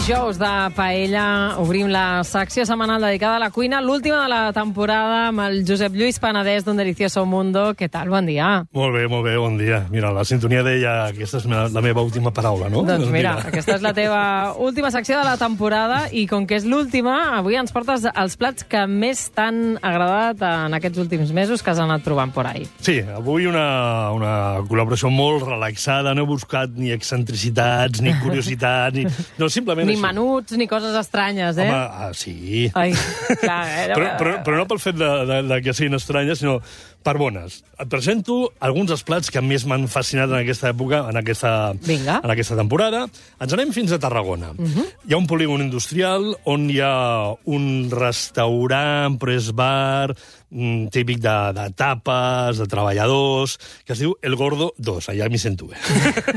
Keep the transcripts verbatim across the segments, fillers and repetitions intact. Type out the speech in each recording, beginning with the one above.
dijous de Paella obrim la secció setmanal dedicada a la cuina, l'última de la temporada amb el Josep Lluís Panadès d'Un Delicioso Mundo. Què tal? Bon dia. Molt bé, molt bé, bon dia. Mira, la sintonia deia que aquesta és la meva última paraula, no? Doncs mira, aquesta és la teva última secció de la temporada i com que és l'última, avui ens portes els plats que més t'han agradat en aquests últims mesos que has anat provant por ahí. Sí, avui una, una col·laboració molt relaxada, no he buscat ni excentricitats, ni curiositats, ni... No, simplement ni així. Menuts, ni coses estranyes, eh? Home, ah, sí. Ai, clar, eh? però, però, però no pel fet de, de, de que siguin estranyes, sinó per bones. Et presento alguns dels plats que més m'han fascinat en aquesta època, en aquesta, Vinga. en aquesta temporada. Ens anem fins a Tarragona. Uh -huh. Hi ha un polígon industrial on hi ha un restaurant, però és bar, típic de, de tapes, de treballadors, que es diu El Gordo dos. Allà m'hi sento bé.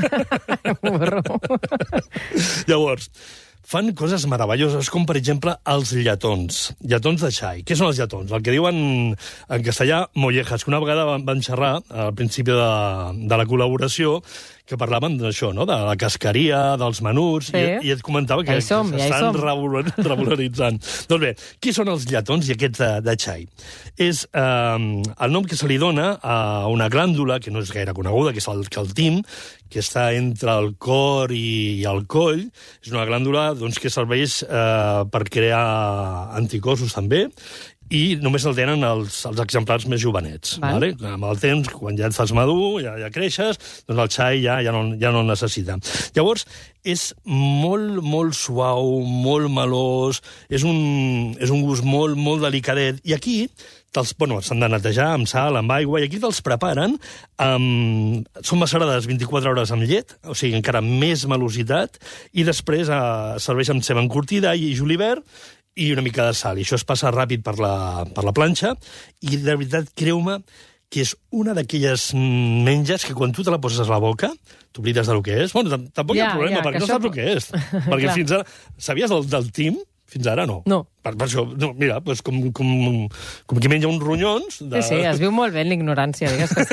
Llavors, fan coses meravelloses, com, per exemple, els lletons. Lletons de xai. Què són els lletons? El que diuen en castellà mollejas, que una vegada van, van xerrar al principi de, de la col·laboració, que parlaven d'això, no?, de la casqueria, dels menuts, sí. i, i et comentava que, ja som, que ja s'estan regularitzant. Doncs bé, qui són els lletons i aquests de, de xai? És eh, el nom que se li dona a una glàndula, que no és gaire coneguda, que és el caltim, que està entre el cor i, i el coll. És una glàndula doncs, que serveix eh, per crear anticossos també, i només el tenen els, els exemplars més jovenets. Val. Vale? Amb el temps, quan ja et fas madur, ja, ja creixes, doncs el xai ja, ja, no, ja no el necessita. Llavors, és molt, molt suau, molt melós, és un, és un gust molt, molt delicadet. I aquí te'ls, bueno, s'han de netejar amb sal, amb aigua, i aquí te'ls preparen amb... Són macerades vint-i-quatre hores amb llet, o sigui, encara més melositat, i després eh, serveix amb ceba encurtida i julivert, i una mica de sal, i això es passa ràpid per la, per la planxa, i de veritat, creu-me, que és una d'aquelles menges que quan tu te la poses a la boca, t'oblides del que és. Bueno, tampoc ja, hi ha problema, ja, perquè no això... saps el que és. Perquè fins ara... Sabies del, del tim? Fins ara no. No. Per, per això, no, mira, doncs com, com, com qui menja uns ronyons... De... Sí, sí, es viu molt bé en l'ignorància, digues que sí.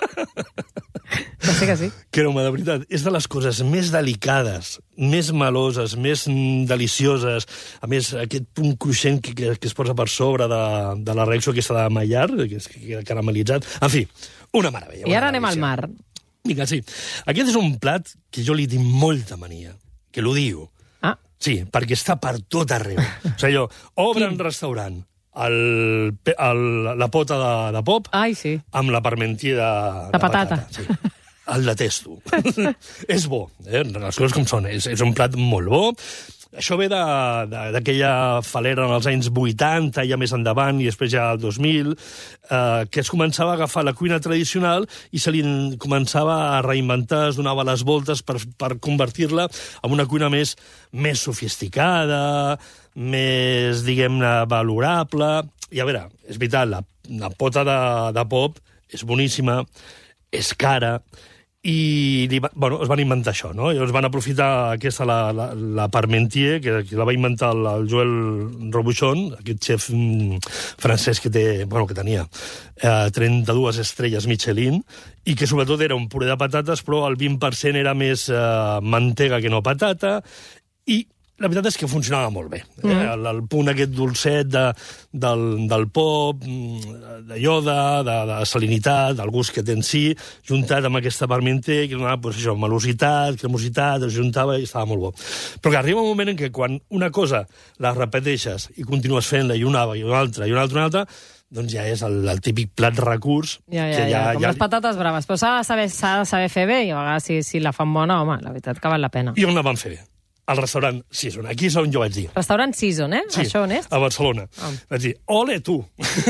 Que sí, que sí. Creu-me, de veritat, és de les coses més delicades, més meloses, més mm, delicioses, a més, aquest punt cruixent que, que, que es posa per sobre de, de la reacció aquesta de Maillard, que és que queda caramelitzat. En fi, una meravella. I ara anem delícia. al mar. Vinga, sí. Aquest és un plat que jo li tinc molta mania, que l'odio. Ah. Sí, perquè està per tot arreu. O sigui, allò, obren restaurant, el, el, la pota de, de pop, Ai, sí. amb la parmentier de, de patata. patata. Sí. El detesto. És bo, eh? Les coses com són. És, és un plat molt bo. Això ve d'aquella falera en els anys vuitanta, ja més endavant, i després ja al dos mil, eh, que es començava a agafar la cuina tradicional i se li començava a reinventar, es donava les voltes per, per convertir-la en una cuina més, més sofisticada, més, diguem-ne, valorable. I a veure, és veritat, la, la pota de, de pop és boníssima, és cara, i li, bueno, es van inventar això, no? I es van aprofitar aquesta, la, la, la parmentier, que, que la va inventar el, el Joel Robuchon, aquest xef mm, francès que, té, bueno, que tenia eh, trenta-dues estrelles Michelin, i que sobretot era un puré de patates, però el vint per cent era més eh, mantega que no patata, i la veritat és que funcionava molt bé. Mm. Eh? El, el punt aquest dolcet de, del, del pop, de ioda, de, de salinitat, del gust que té en si, juntat amb aquesta parmentier, que donava pues, això, melositat, cremositat, es juntava i estava molt bo. Però que arriba un moment en què quan una cosa la repeteixes i continues fent-la i una, i una altra, i una altra, i una altra, doncs ja és el, el típic plat recurs. Ja, ja, que ja, ja, com ja... les patates braves. Però s'ha de saber, s'ha de saber fer bé, i a vegades si, si la fan bona, home, la veritat que val la pena. I on la van fer bé? Al restaurant Season. Aquí és on jo vaig dir. Restaurant Season, eh? Sí, Això on és? a Barcelona. Ah. Vaig dir, ole tu!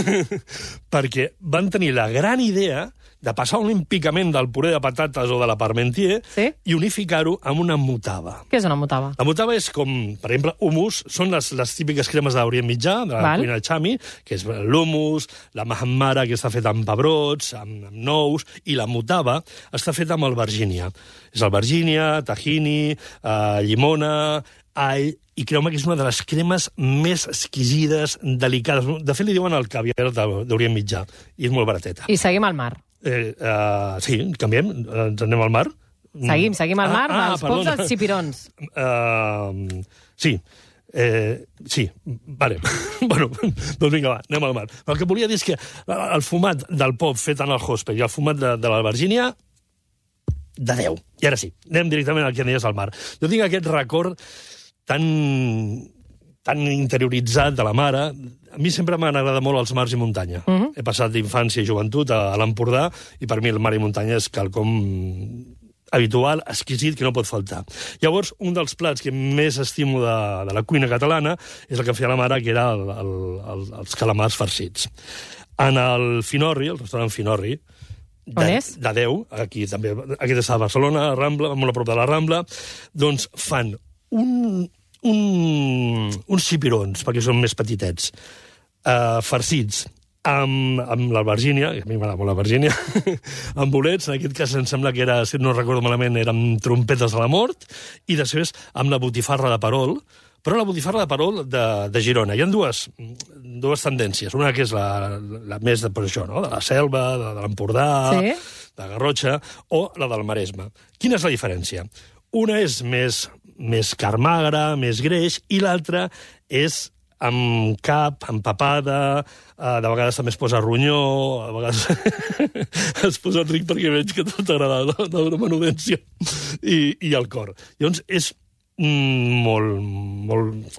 Perquè van tenir la gran idea de passar olímpicament del puré de patates o de la parmentier sí? i unificar-ho amb una mutava. Què és una mutava? La mutava és com, per exemple, hummus, són les, les típiques cremes d'Orient Mitjà, de la Val. cuina xami, que és l'hummus, la mahammara, que està feta amb pebrots, amb, amb nous, i la mutava està feta amb albergínia. És albergínia, tahini, eh, llimona, all, i creu-me que és una de les cremes més exquisides, delicades. De fet, li diuen el caviar d'Orient Mitjà, i és molt barateta. I seguim al mar. Eh, uh, sí, canviem, ens anem al mar. Seguim, seguim al mar ah, dels ah, pops perdona. dels xipirons. Uh, sí, eh, sí, vale. Bueno, doncs vinga, va, anem al mar. El que volia dir és que el fumat del pop fet en el Hosper i el fumat de, de l'albergínia, de deu. I ara sí, anem directament al que deies al mar. Jo tinc aquest record tan, tan interioritzat de la mare. A mi sempre m'han agradat molt els mars i muntanya. Uh -huh. He passat d'infància i joventut a, a l'Empordà i per mi el mar i muntanya és quelcom habitual, exquisit, que no pot faltar. Llavors, un dels plats que més estimo de, de la cuina catalana és el que feia la mare, que era el, el, el, els calamars farcits. En el Finorri, el restaurant Finorri, on de, és? de Déu, aquí també, aquí està a Barcelona, a Rambla, molt a prop de la Rambla, doncs fan un, un, uns xipirons, perquè són més petitets, uh, farcits, amb, amb l'albergínia, que a mi m'agrada molt l'albergínia, amb bolets, en aquest cas em sembla que era, si no recordo malament, eren trompetes de la mort, i després amb la botifarra de perol, però la botifarra de perol de, de Girona. Hi ha dues, dues tendències. Una que és la, la més de, per això, no? de la Selva, de, de l'Empordà, Sí. de Garrotxa, o la del Maresme. Quina és la diferència? Una és més, més carn més greix, i l'altra és amb cap, empapada, eh, de vegades també es posa ronyó, a vegades es posa ric perquè veig que tot t'agrada, no? De la menudència, i, i el cor. Llavors, és mm, molt, molt,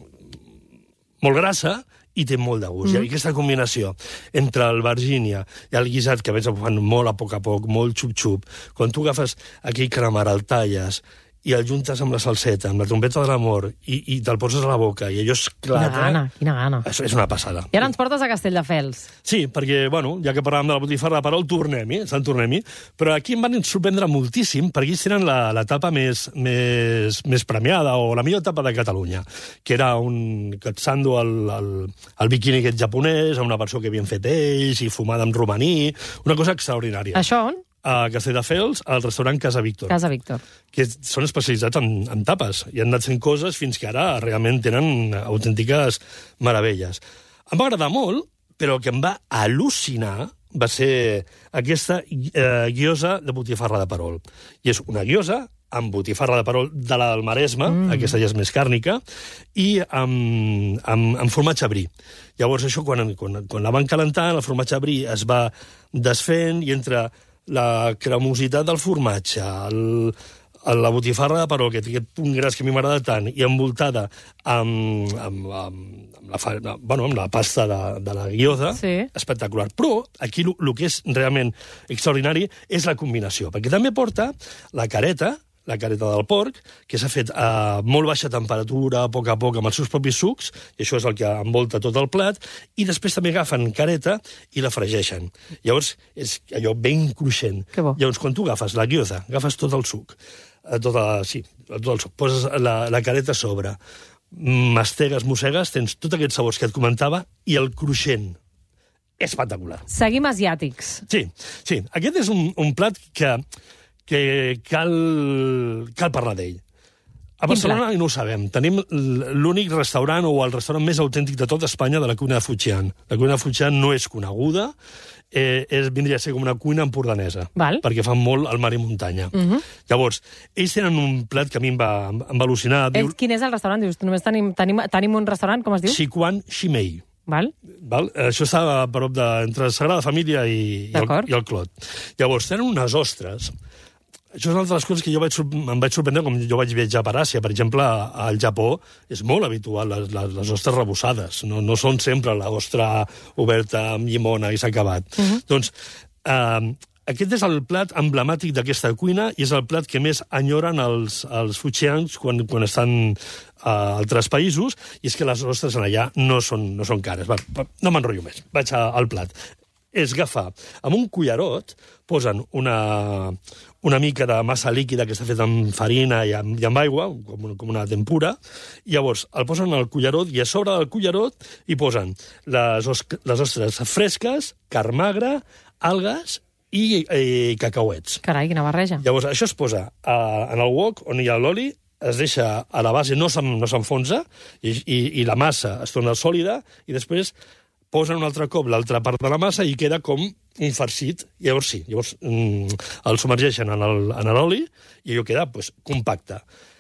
molt grassa i té molt de gust. Mm. I aquesta combinació entre l'albergínia i el guisat, que a més ho fan molt a poc a poc, molt xup-xup, quan tu agafes aquell cremar, el talles, i el juntes amb la salseta, amb la trompeta de l'amor, i, i te'l poses a la boca, i allò esclata... Quina gana, quina gana. És, és una passada. I ara ens portes a Castelldefels. Sí, perquè, bueno, ja que parlàvem de la botifarra de perol, tornem-hi, se'n tornem-hi, però aquí em van sorprendre moltíssim, perquè ells tenen l'etapa més, més, més premiada, o la millor etapa de Catalunya, que era un catsando el, el, el biquini aquest japonès, una versió que havien fet ells, i fumada amb romaní, una cosa extraordinària. Això on? A Castelldefels, al restaurant Casa Víctor. Casa Víctor. Que són especialitzats en, en tapes, i han anat fent coses fins que ara realment tenen autèntiques meravelles. Em va agradar molt, però el que em va al·lucinar va ser aquesta eh, guiosa de botifarra de perol. I és una guiosa amb botifarra de perol de la del Maresme, mm. aquesta ja és més càrnica, i amb, amb, amb formatge brie. Llavors, això, quan, quan, quan la van calentant, el formatge brie es va desfent, i entre la cremositat del formatge, el, la botifarra de perol, que té aquest punt gras que a mi m'agrada tant, i envoltada amb, amb, amb, amb, la, bueno, amb la pasta de, de la guiosa, sí. Espectacular. Però aquí el que és realment extraordinari és la combinació, perquè també porta la careta, la careta del porc, que s'ha fet a molt baixa temperatura, a poc a poc, amb els seus propis sucs, i això és el que envolta tot el plat, i després també agafen careta i la fregeixen. Llavors, és allò ben cruixent. Llavors, quan tu agafes la guiosa, agafes tot el suc, tot el, sí, tot el suc, poses la, la careta a sobre, mastegues, mossegues, tens tots aquests sabors que et comentava, i el cruixent. Espectacular. Seguim asiàtics. Sí, sí. Aquest és un, un plat que... que cal, cal parlar d'ell. A Barcelona no ho sabem. Tenim l'únic restaurant o el restaurant més autèntic de tot Espanya de la cuina de Fujian. La cuina de Fujian no és coneguda, eh, és, vindria a ser com una cuina empordanesa, Val. perquè fan molt al mar i muntanya. Uh -huh. Llavors, ells tenen un plat que a mi em va, em va al·lucinar. Diu... Quin és el restaurant? Dius, només tenim, tenim, tenim un restaurant, com es diu? Sichuan Shimei. Val. Val? Això està a prop de, entre Sagrada Família i, i, el, i el Clot. Llavors, tenen unes ostres. Això és una de les coses que jo vaig, em vaig sorprendre, com jo vaig viatjar per Àsia. Per exemple, al Japó és molt habitual les, les, les ostres rebossades. No, no són sempre l'ostra oberta amb llimona i s'ha acabat. Uh -huh. Doncs eh, aquest és el plat emblemàtic d'aquesta cuina i és el plat que més enyoren els, els fujians quan, quan estan a altres països, i és que les ostres allà no són, no són cares. Va, no m'enrotllo més, vaig al plat. És agafar amb un cullerot, posen una, una mica de massa líquida que està feta amb farina i amb, i amb aigua, com, com una tempura, i llavors el posen al cullerot i a sobre del cullerot hi posen les, os, les ostres fresques, carn magra, algues i, i cacauets. Carai, quina barreja. Llavors això es posa a, en el wok on hi ha l'oli, es deixa a la base, no s'enfonsa, i, i, i la massa es torna sòlida, i després posen un altre cop l'altra part de la massa i queda com un farcit. Llavors sí, llavors mm, el submergeixen en l'oli i allò queda pues, compacte.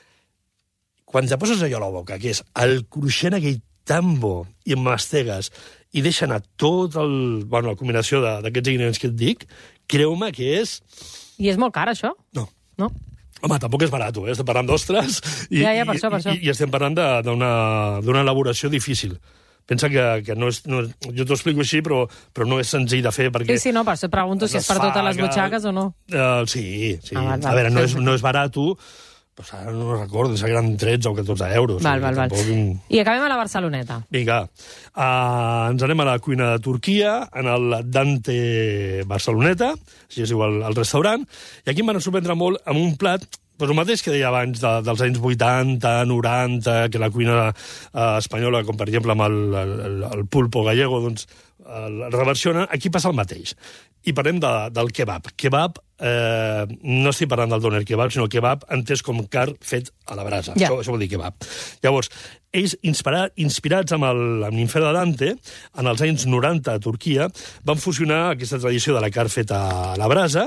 Quan te poses allò a la boca, que és el cruixent aquell tan bo, i mastegues, i deixa anar tot el... Bueno, la combinació d'aquests ingredients que et dic, creu-me que és... I és molt car, això? No. No? Home, tampoc és barat, eh? Estem parlant d'ostres i, ja, ja, per això, per i, això. i, i estem parlant d'una elaboració difícil. Pensa que, que no és... No, jo t'ho explico així, però, però no és senzill de fer, perquè... Sí, sí, no, per això et pregunto si és per totes les butxaques o no. Uh, sí, sí. Ah, val, val. A veure, no és, no és barat, però ara no recordo, si eren tretze o catorze euros. Val, val, val. Tampoc... I acabem a la Barceloneta. Vinga, uh, ens anem a la cuina de Turquia, en el Dante Barceloneta, així es diu el, el restaurant, i aquí em van sorprendre molt amb un plat, doncs el mateix que deia abans, de, dels anys vuitanta, noranta, que la cuina uh, espanyola, com per exemple amb el, el, el pulpo gallego, doncs el reversiona, aquí passa el mateix. I parlem de, del kebab. Kebab, eh, no estic parlant del doner kebab, sinó kebab entès com car fet a la brasa. Ja. Això, això vol dir kebab. Llavors, ells, inspirat, inspirats amb l'Infer de Dante, en els anys noranta a Turquia, van fusionar aquesta tradició de la car feta a la brasa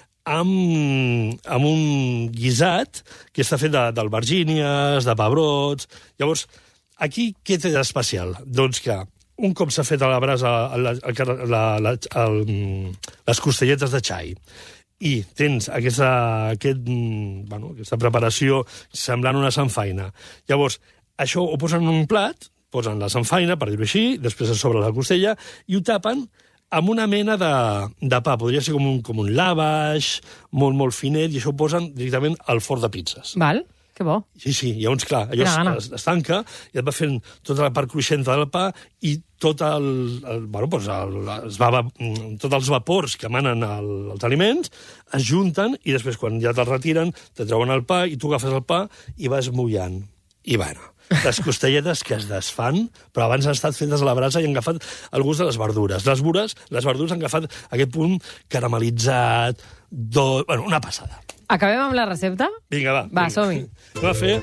amb, amb un guisat que està fet d'albergínies, de pebrots... Llavors, aquí què té d'especial? Doncs que un cop s'ha fet a la brasa la, la, la, el, les costelletes de xai i tens aquesta, aquest, bueno, aquesta preparació semblant una samfaina. Llavors, això ho posen en un plat, posen la samfaina, per dir-ho així, després a sobre la costella, i ho tapen amb una mena de, de pa. Podria ser com un, com un lavaix, molt, molt finet, i això ho posen directament al forn de pizzas. Val, que bo. Sí, sí, llavors, clar, allò es, es tanca i et va fent tota la part cruixenta del pa i tot el, el, bueno, doncs el, es va, tots els vapors que emanen el, els aliments es junten i després, quan ja te'l retiren, te treuen el pa i tu agafes el pa i vas mullant. I, bueno, les costelletes que es desfan, però abans han estat fetes a la brasa i han agafat el gust de les verdures. Les verdures, les verdures han agafat aquest punt caramelitzat, do... bueno, una passada. Acabem amb la recepta? Vinga, va. Va, som-hi. Anem a fer...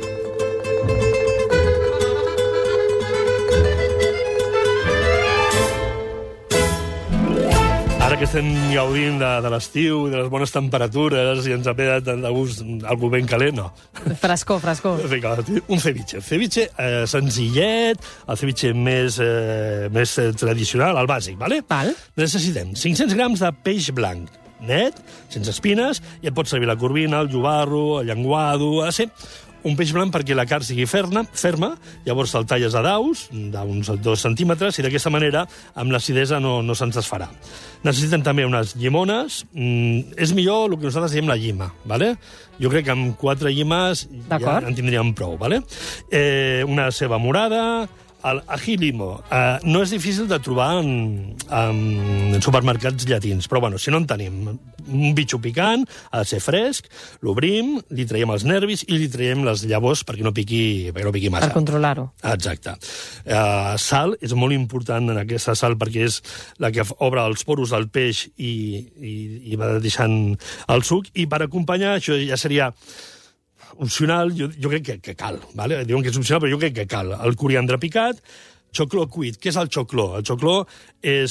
Ara que estem gaudint de, de l'estiu i de les bones temperatures i ens ha pedat de gust algú ben calent, no. Frescor, frescor. Vinga, un ceviche. Ceviche eh, senzillet, el ceviche més, eh, més tradicional, el bàsic, ¿vale? Val. Necessitem cinc-cents grams de peix blanc, net, sense espines, i et pot servir la corvina, el llobarro, el llenguado, ha de ser un peix blanc perquè la carn sigui ferma, ferma, llavors el talles a daus, d'uns dos centímetres, i d'aquesta manera, amb l'acidesa no, no se'ns desfarà. Necessitem també unes llimones. Mm, és millor el que nosaltres diem la llima, ¿vale? Jo crec que amb quatre llimes ja en tindríem prou, ¿vale? Eh, una ceba morada, el ají limo. Uh, no és difícil de trobar en, en supermercats llatins, però bueno, si no en tenim, un bitxo picant, ha de ser fresc, l'obrim, li traiem els nervis i li traiem les llavors perquè no piqui, perquè no piqui massa. Per controlar-ho. Exacte. Uh, sal, és molt important en aquesta sal perquè és la que obre els poros del peix i, i, i va deixant el suc, i per acompanyar, això ja seria opcional, jo, jo crec que, que cal, ¿vale? Diuen que és opcional, però jo crec que cal. El coriandre picat, xocló cuit. Què és el xocló? El xocló és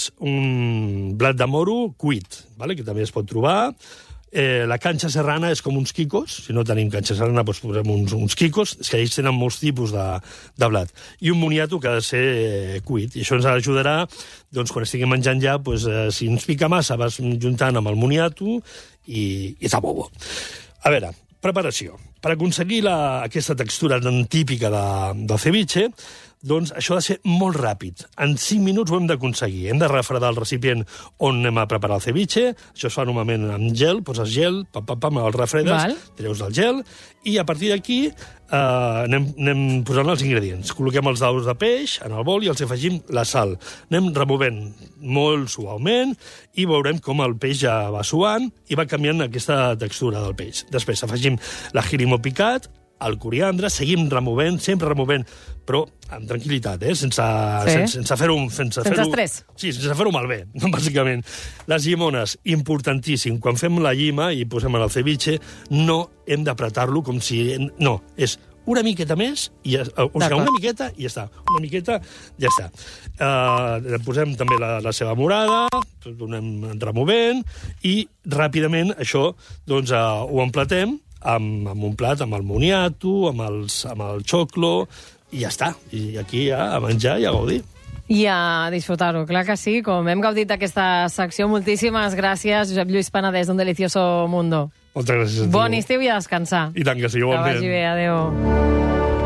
un blat de moro cuit, ¿vale? Que també es pot trobar. Eh, la canxa serrana és com uns quicos. Si no tenim canxa serrana, doncs posem uns, uns quicos. És que ells tenen molts tipus de, de blat. I un moniato que ha de ser eh, cuit. I això ens ajudarà, doncs, quan estiguem menjant ja, doncs, eh, si ens pica massa, vas juntant amb el moniato i, i està bo bo. A veure, preparació. Per aconseguir la, aquesta textura tan típica de, del ceviche, doncs això ha de ser molt ràpid. En cinc minuts ho hem d'aconseguir. Hem de refredar el recipient on anem a preparar el ceviche. Això es fa normalment amb gel, poses gel, pam, pam, pam, el refredes, Val. treus el gel, i a partir d'aquí eh, anem, anem posant els ingredients. Col·loquem els daus de peix en el bol i els afegim la sal. Anem removent molt suaument i veurem com el peix ja va suant i va canviant aquesta textura del peix. Després afegim l'ajilimo picat, el coriandre, seguim removent, sempre removent, però amb tranquil·litat, eh? sense, sí. sense, sense fer-ho... Sense, sense fer estrès. Sí, sense fer-ho malbé, bàsicament. Les llimones, importantíssim. Quan fem la llima i posem en el ceviche, no hem d'apretar-lo com si... No, és una miqueta més, i ja, o sigui, una miqueta i ja està. Una miqueta, ja està. Uh, posem també la, la seva morada, donem removent, i ràpidament això doncs, uh, ho emplatem amb, amb un plat, amb el moniato, amb, els, amb el xoclo, i ja està. I aquí ja a menjar i a gaudir. I a disfrutar-ho, clar que sí. Com hem gaudit d'aquesta secció, moltíssimes gràcies, Josep Lluís Panadès, d'un delicioso mundo. Moltes gràcies a tu. Bon estiu i a descansar. I tant que sí, igualment. Que vagi bé, adéu.